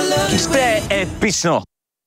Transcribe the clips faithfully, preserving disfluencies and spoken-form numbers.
Ще е епично!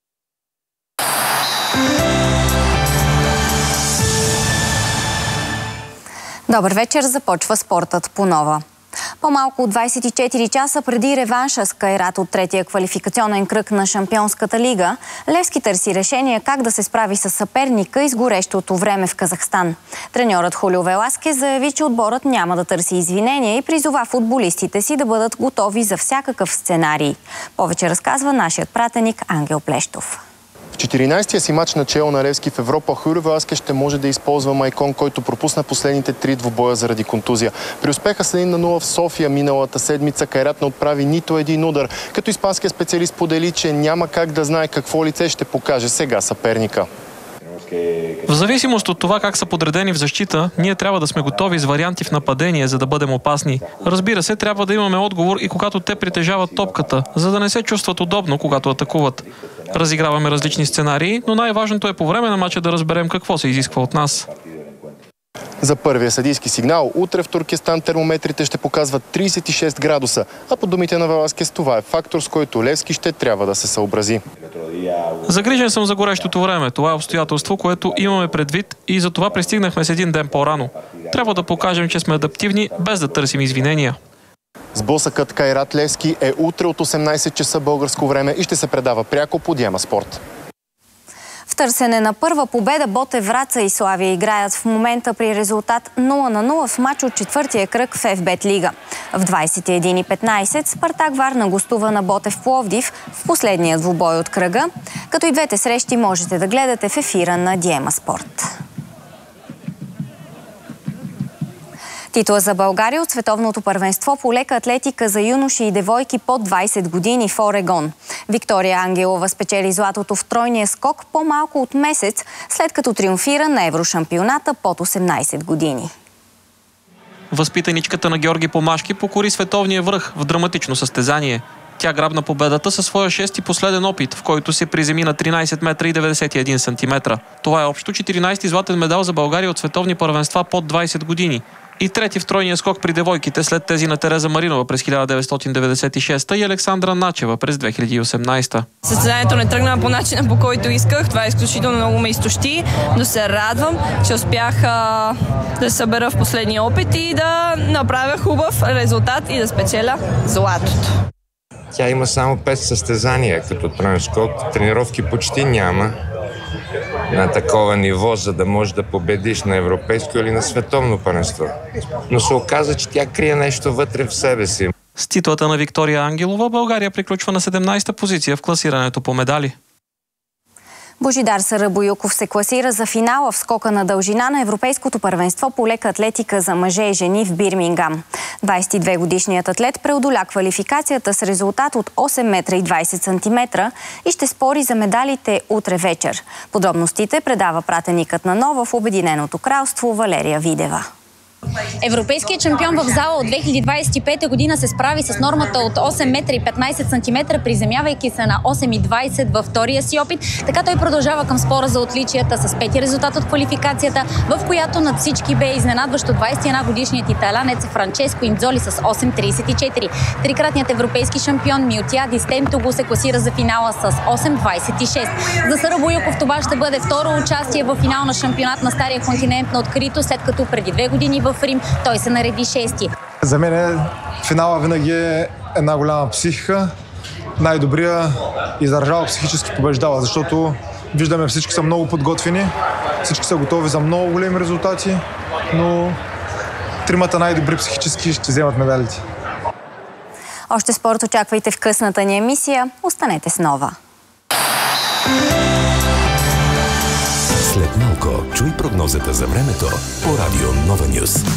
Добър вечер, започва спортът по нова. По-малко от двайсет и четири часа преди реванша с Кайрат от третия квалификационен кръг на Шампионската лига, Левски търси решение как да се справи с съперника и с горещото време в Казахстан. Треньорът Хулио Веласкес заяви, че отборът няма да търси извинения и призова футболистите си да бъдат готови за всякакъв сценарий. Повече разказва нашият пратеник Ангел Плещов. В четиринайсетия си мач начало на Левски в Европа Хулио Веласкес ще може да използва Майкон, който пропусна последните три двубоя заради контузия. При успеха с един на нула в София миналата седмица Кайрат не отправи нито един удар, като испанският специалист подели, че няма как да знае какво лице ще покаже сега съперника. В зависимост от това как са подредени в защита, ние трябва да сме готови с варианти в нападение, за да бъдем опасни. Разбира се, трябва да имаме отговор и когато те притежават топката, за да не се чувстват удобно, когато атакуват. Разиграваме различни сценарии, но най-важното е по време на мача да разберем какво се изисква от нас. За първия съдийски сигнал, утре в Туркестан термометрите ще показват трийсет и шест градуса, а по думите на Веласкес това е фактор, с който Левски ще трябва да се съобрази. Загрижен съм за горещото време. Това е обстоятелство, което имаме предвид и за това пристигнахме с един ден по-рано. Трябва да покажем, че сме адаптивни, без да търсим извинения. Сблъсъкът Кайрат Левски е утре от осемнайсет часа българско време и ще се предава пряко по Диема Спорт. В търсене на първа победа Ботев Враца и Славия играят в момента при резултат нула на нула в мач от четвъртия кръг в Еф Бет Лига. В двайсет и един и петнайсет Спартак Варна гостува на Ботев Пловдив в последния двубой от кръга, като и двете срещи можете да гледате в ефира на Диема Спорт. Титла за България от световното първенство по лека атлетика за юноши и девойки под двайсет години в Орегон. Виктория Ангелова спечели златото в тройния скок по-малко от месец, след като триумфира на еврошампионата под осемнайсет години. Възпитаничката на Георги Помашки покори световния връх в драматично състезание. Тя грабна победата със своя шести последен опит, в който се приземи на тринайсет метра и деветдесет и един сантиметра. Това е общо четиринайсети златен медал за България от световни първенства под двайсет години. И трети в тройния скок при девойките след тези на Тереза Маринова през хиляда деветстотин деветдесет и шеста и Александра Начева през две хиляди и осемнайсета. Състезанието не тръгна по начина, по който исках. Това е изключително много ме изтощи, но се радвам, че успях а, да се събера в последния опит и да направя хубав резултат и да спечеля златото. Тя има само пет състезания като троен скок. Тренировки почти няма на такова ниво, за да можеш да победиш на европейско или на световно първенство. Но се оказа, че тя крие нещо вътре в себе си. С титлата на Виктория Ангелова България приключва на седемнайсета позиция в класирането по медали. Божидар Сарабоюков се класира за финала в скока на дължина на Европейското първенство по лека атлетика за мъже и жени в Бирмингам. двайсет и две годишният атлет преодоля квалификацията с резултат от осем метра и двайсет сантиметра и ще спори за медалите утре вечер. Подробностите предава пратеникът на Нова в Обединеното кралство Валерия Видева. Европейският чемпион в зала от две хиляди двайсет и пета година се справи с нормата от осем метра и петнайсет сантиметра, приземявайки се на осем и двайсет във втория си опит. Така той продължава към спора за отличията с пети резултат от квалификацията, в която над всички бе изненадващо двайсет и една годишният италянец Франческо Индзоли с осем трийсет и четири. Трикратният европейски шампион Миотиади Стемтогу се класира за финала с осем двайсет и шест. За Сарабоюков това ще бъде второ участие в финал на шампионат на Стария континент на открито, след като преди две години в Рим той се нареди шести. За мен финала винаги е една голяма психика. Най-добрия издържава психически побеждава, защото виждаме всички са много подготвени, всички са готови за много големи резултати, но тримата най-добри психически ще вземат медалите. Още спорт очаквайте в късната ни емисия. Останете с Нова. След малко чуй прогнозата за времето по радио Нова Нюс.